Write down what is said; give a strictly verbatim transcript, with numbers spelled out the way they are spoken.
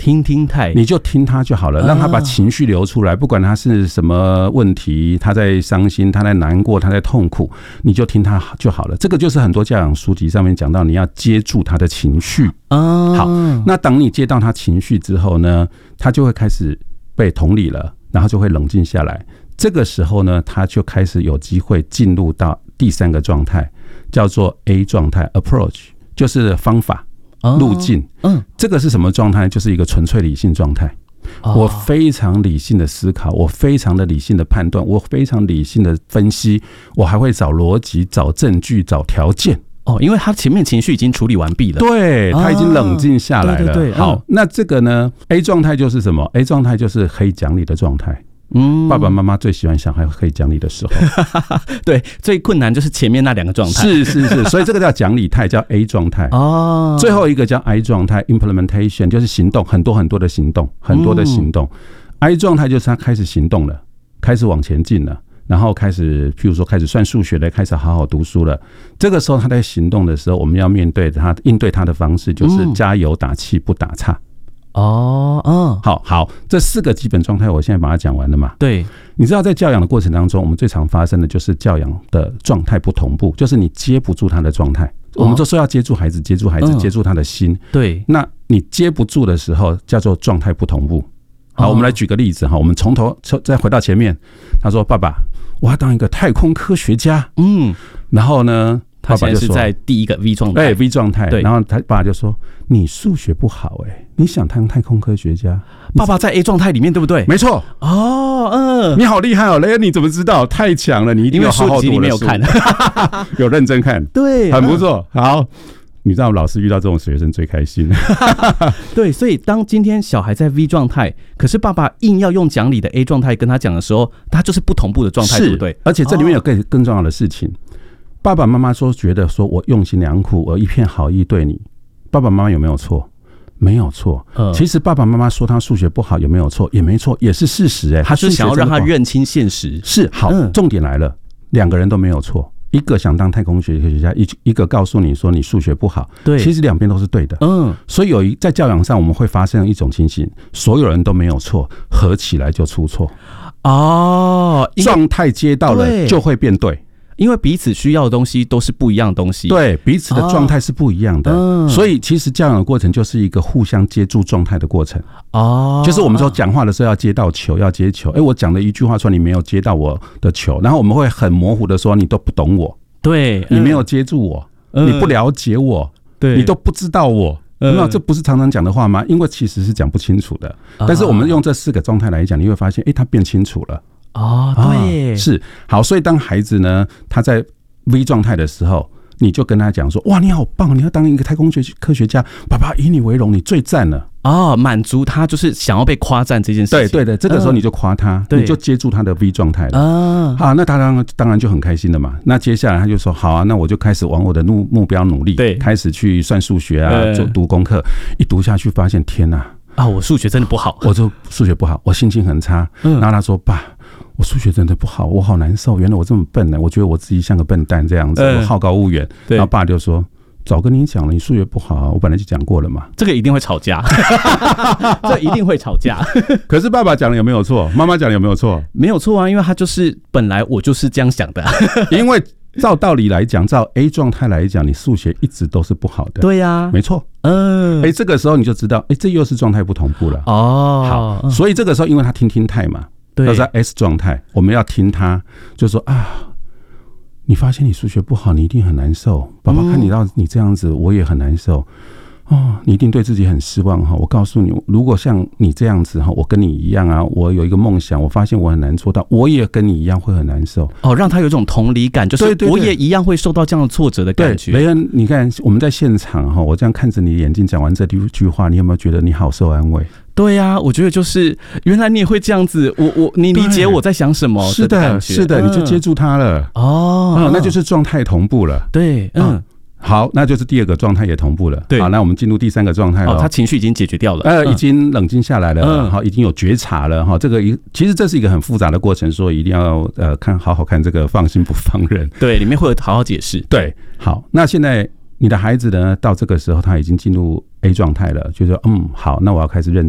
听听态， 你就听他就好了，让他把情绪流出来，不管他是什么问题，他在伤心，他在难过，他在痛苦，你就听他就好了。这个就是很多教养书籍上面讲到，你要接住他的情绪。好，那当你接到他情绪之后呢，他就会开始被同理了，然后就会冷静下来。这个时候呢，他就开始有机会进入到第三个状态，叫做 A 状态 approach， 就是方法。路径，嗯，这个是什么状态？就是一个纯粹理性状态。我非常理性的思考，我非常的理性的判断，我非常理性的分析，我还会找逻辑、找证据、找条件。 哦，因为他前面情绪已经处理完毕了， 对，他已经冷静下来了。对对对，好，那这个呢 ？A 状态就是什么 ？A 状态就是可以讲理的状态。嗯，爸爸妈妈最喜欢小孩可以讲理的时候， 对，最困难就是前面那两个状态， 是是是，所以这个叫讲理态，叫 A 状态。哦，最后一个叫 I 状态 ，implementation 就是行动，很多很多的行动，很多的行动。嗯、I 状态就是他开始行动了，开始往前进了，然后开始，譬如说开始算数学了，开始好好读书了。这个时候他在行动的时候，我们要面对他应对他的方式就是加油打气，不打岔。哦，嗯，好好，这四个基本状态，我现在把它讲完了嘛？ 对， 你知道在教养的过程当中，我们最常发生的就是教养的状态不同步，就是你接不住他的状态。哦、我们都说要接住孩子，接住孩子，嗯、接住他的心。 对， 那你接不住的时候，叫做状态不同步。好，哦、我们来举个例子哈，我们从头再回到前面，他说：“爸爸，我要当一个太空科学家。”嗯，然后呢？ 他现在是在第一个 V 状态， 对 V 状态，然后他爸爸就说：“你数学不好哎、欸，你想当太空科学家？” 爸爸在 A 状态里面，对不对？ 没错。哦，嗯，你好厉害哦，雷恩，你怎么知道？太强了，你一定有好好读的书。因为书籍里面有看，有认真看， 对， 很不错。好，你知道老师遇到这种学生最开心。 对，所以当今天小孩在 V 状态，可是爸爸硬要用讲理的 A 状态跟他讲的时候，他就是不同步的状态，对不对？ 而且这里面有更更重要的事情。爸爸妈妈说觉得说我用心良苦，我一片好意对你，爸爸妈妈有没有错？没有错。嗯、其实爸爸妈妈说他数学不好有没有错？也没错，也是事实哎、欸。 他是想要让他认清现实。 是好，嗯、重点来了，两个人都没有错，一个想当太空学科学家，一一个告诉你说你数学不好。对，其实两边都是对的。嗯，所以有一在教养上我们会发生一种情形，所有人都没有错，合起来就出错。哦，状态接到了就会变对。 因为彼此需要的东西都是不一样的东西， 对，彼此的状态是不一样的，哦嗯、所以其实教养的过程就是一个互相接住状态的过程。哦，就是我们说讲话的时候要接到球，要接球。哎，我讲了一句话说你没有接到我的球，然后我们会很模糊的说你都不懂我， 对， 你没有接住我，嗯、你不了解我，对，你都不知道我。那这不是常常讲的话吗？因为其实是讲不清楚的。但是我们用这四个状态来讲，你会发现，哎，他变清楚了。 哦，对， 啊，是好，所以当孩子呢，他在 V 状态的时候，你就跟他讲说：“哇，你好棒，你要当一个太空学科学家，爸爸以你为荣，你最赞了。” 哦，满足他就是想要被夸赞这件事情。 对对的，这个时候你就夸他，嗯、你就接住他的 V 状态了。啊，好，那他当然当然就很开心了嘛。那接下来他就说：“好啊，那我就开始往我的目目标努力，对，开始去算数学啊，做读功课。一读下去，发现天哪！ 啊，我数学真的不好， 我就数学不好，我心情很差。嗯，然后他说：‘爸。’我数学真的不好，我好难受。原来我这么笨呢，我觉得我自己像个笨蛋这样子，我好高骛远。然后爸就说：“早跟你讲了，你数学不好啊，我本来就讲过了嘛。” 这个一定会吵架，这一定会吵架。 可是爸爸讲的有没有错？妈妈讲的有没有错？ 没有错啊，因为他就是本来我就是这样想的。 因为照道理来讲，照 A 状态来讲，你数学一直都是不好的。 对呀，啊， 没错。嗯，哎，这个时候你就知道，哎，这又是状态不同步了。哦，好，所以这个时候，因为他听听态嘛。要在 S 状态，我们要听他，就说啊，你发现你数学不好，你一定很难受。爸爸看你到你这样子，我也很难受。哦，你一定对自己很失望哈！我告诉你，如果像你这样子哈，我跟你一样啊，我有一个梦想，我发现我很难做到，我也跟你一样会很难受。 哦，让他有一种同理感，就是我也一样会受到这样的挫折的感觉。 雷恩，你看我们在现场哈，我这样看着你的眼睛讲完这句话，你有没有觉得你好受安慰？ 对呀，啊，我觉得就是原来你也会这样子，我我你理解我在想什么？ 是的，是的，你就接住他了。哦，嗯，那就是状态同步了。 对，嗯。 好，那就是第二个状态也同步了。对，好，那我们进入第三个状态了。 哦，他情绪已经解决掉了， 呃，已经冷静下来了，嗯，好，已经有觉察了哈。这个其实这是一个很复杂的过程，所以一定要呃看好好看这个放心不放任。 对，里面会有好好解释。 对，好，那现在你的孩子呢，到这个时候他已经进入 A 状态了，就说嗯，好，那我要开始认